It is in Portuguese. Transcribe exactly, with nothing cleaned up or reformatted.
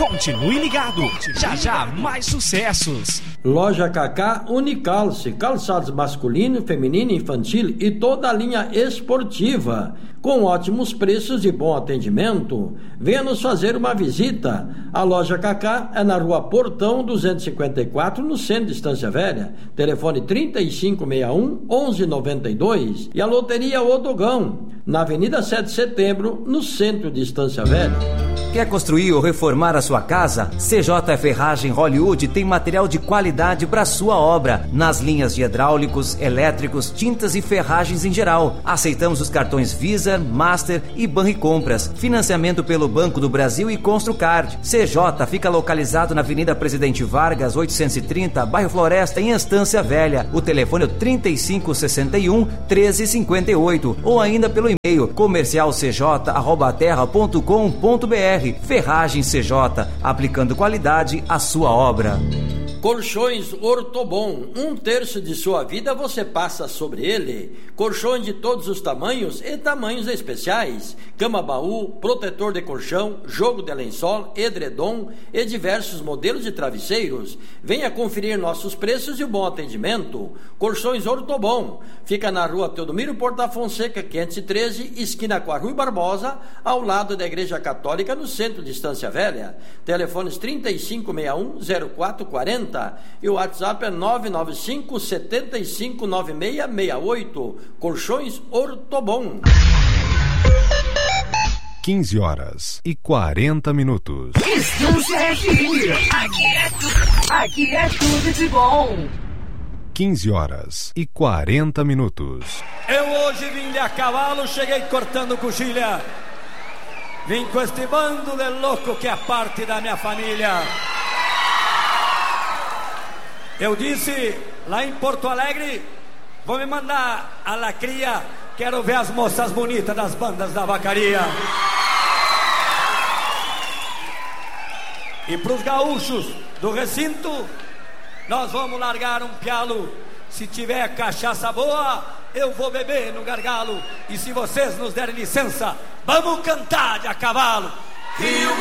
Continue ligado, já já mais sucessos. Loja Cacá Unicalce, calçados masculino, feminino, infantil e toda a linha esportiva, com ótimos preços e bom atendimento. Venha nos fazer uma visita. A Loja Cacá é na Rua Portão duzentos e cinquenta e quatro, no centro de Estância Velha. Telefone trinta e cinco sessenta e um, onze noventa e dois. E a Loteria Odogão, na Avenida sete de Setembro, no centro de Estância Velha. Quer construir ou reformar a sua casa? C J Ferragem Hollywood tem material de qualidade para sua obra, nas linhas de hidráulicos, elétricos, tintas e ferragens em geral. Aceitamos os cartões Visa, Master e Banricompras. Financiamento pelo Banco do Brasil e Construcard. C J fica localizado na Avenida Presidente Vargas, oitocentos e trinta, bairro Floresta, em Estância Velha. O telefone é trinta e cinco sessenta e um, treze cinquenta e oito ou ainda pelo e-mail comercial c j arroba terra ponto com ponto b r. Ferragem C J, aplicando qualidade à sua obra. Colchões Ortobon, um terço de sua vida você passa sobre ele. Colchões de todos os tamanhos e tamanhos especiais. Cama-baú, protetor de colchão, jogo de lençol, edredom e diversos modelos de travesseiros. Venha conferir nossos preços e o bom atendimento. Colchões Ortobon, fica na Rua Teodomiro Porta Fonseca, quinhentos e treze, esquina com a Rui Barbosa, ao lado da Igreja Católica, no centro de Estância Velha. Telefones trinta e cinco sessenta e um, zero quatro quarenta e o WhatsApp é nove nove cinco, sete cinco nove seis seis oito. Colchões Ortobon. quinze horas e quarenta minutos. Estância F M. Aqui é tudo. Aqui é tudo de bom. quinze horas e quarenta minutos. Eu hoje vim de a cavalo, cheguei cortando coxilha. Vim com este bando de louco que é parte da minha família. Eu disse lá em Porto Alegre, vou me mandar a lacria, quero ver as moças bonitas das bandas da vacaria. E pros gaúchos do recinto, nós vamos largar um pialo. Se tiver cachaça boa, eu vou beber no gargalo. E se vocês nos derem licença, vamos cantar de a cavalo. Rio